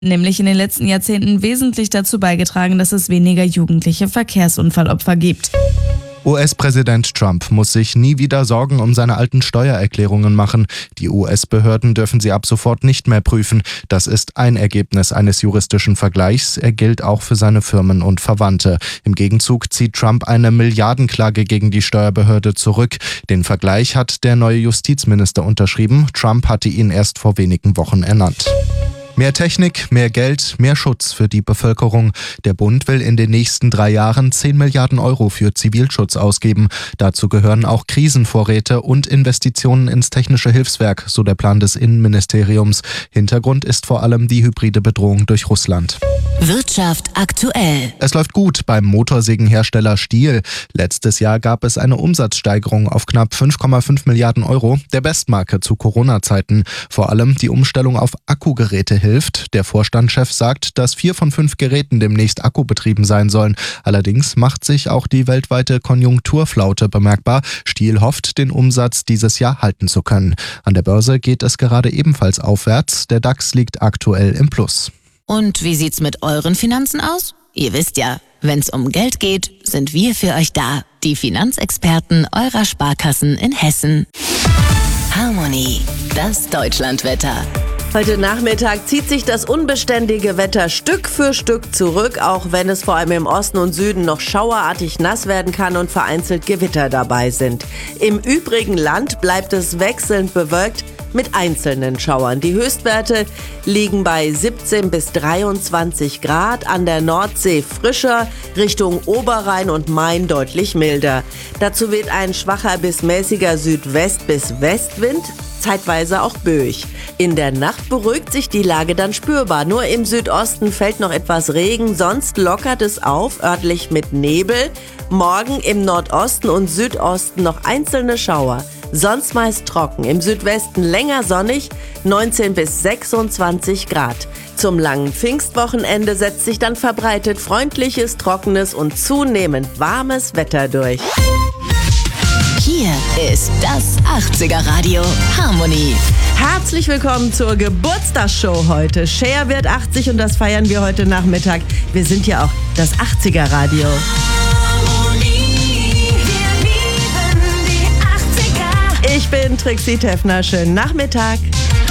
nämlich in den letzten Jahrzehnten wesentlich dazu beigetragen, dass es weniger jugendliche Verkehrsunfallopfer gibt. US-Präsident Trump muss sich nie wieder Sorgen um seine alten Steuererklärungen machen. Die US-Behörden dürfen sie ab sofort nicht mehr prüfen. Das ist ein Ergebnis eines juristischen Vergleichs. Er gilt auch für seine Firmen und Verwandte. Im Gegenzug zieht Trump eine Milliardenklage gegen die Steuerbehörde zurück. Den Vergleich hat der neue Justizminister unterschrieben. Trump hatte ihn erst vor wenigen Wochen ernannt. Mehr Technik, mehr Geld, mehr Schutz für die Bevölkerung. Der Bund will in den nächsten 3 Jahren 10 Milliarden Euro für Zivilschutz ausgeben. Dazu gehören auch Krisenvorräte und Investitionen ins technische Hilfswerk, so der Plan des Innenministeriums. Hintergrund ist vor allem die hybride Bedrohung durch Russland. Wirtschaft aktuell. Es läuft gut beim Motorsägenhersteller Stihl. Letztes Jahr gab es eine Umsatzsteigerung auf knapp 5,5 Milliarden Euro, der Bestmarke zu Corona-Zeiten. Vor allem die Umstellung auf Akkugeräte hilft. Der Vorstandschef sagt, dass 4 von 5 Geräten demnächst akkubetrieben sein sollen. Allerdings macht sich auch die weltweite Konjunkturflaute bemerkbar. Stihl hofft, den Umsatz dieses Jahr halten zu können. An der Börse geht es gerade ebenfalls aufwärts. Der DAX liegt aktuell im Plus. Und wie sieht's mit euren Finanzen aus? Ihr wisst ja, wenn's um Geld geht, sind wir für euch da. Die Finanzexperten eurer Sparkassen in Hessen. Harmony, das Deutschlandwetter. Heute Nachmittag zieht sich das unbeständige Wetter Stück für Stück zurück, auch wenn es vor allem im Osten und Süden noch schauerartig nass werden kann und vereinzelt Gewitter dabei sind. Im übrigen Land bleibt es wechselnd bewölkt mit einzelnen Schauern. Die Höchstwerte liegen bei 17 bis 23 Grad, an der Nordsee frischer, Richtung Oberrhein und Main deutlich milder. Dazu weht ein schwacher bis mäßiger Südwest- bis Westwind, zeitweise auch böig. In der Nacht beruhigt sich die Lage dann spürbar. Nur im Südosten fällt noch etwas Regen, sonst lockert es auf, örtlich mit Nebel. Morgen im Nordosten und Südosten noch einzelne Schauer. Sonst meist trocken, im Südwesten länger sonnig, 19 bis 26 Grad. Zum langen Pfingstwochenende setzt sich dann verbreitet freundliches, trockenes und zunehmend warmes Wetter durch. Hier ist das 80er Radio Harmony. Herzlich willkommen zur Geburtstagsshow heute. Cher wird 80 und das feiern wir heute Nachmittag. Wir sind ja auch das 80er Radio. Ich bin Trixie Teffner. Schönen Nachmittag.